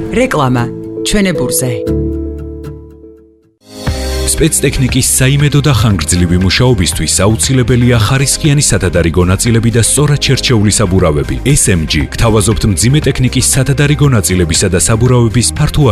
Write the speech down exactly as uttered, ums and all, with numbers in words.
რეკლამა ჩვენებურზე. სპეცტექნიკის საიმედო და ხანგრძლივი მუშაობისთვის აუცილებელია ხარისხიანი სათადარიგო ნაწილები და სწორად შერჩეული საბურავები. ეს ემ ჯი გთავაზობთ მძიმე ტექნიკის სათადარიგო ნაწილებისა და საბურავების ფართო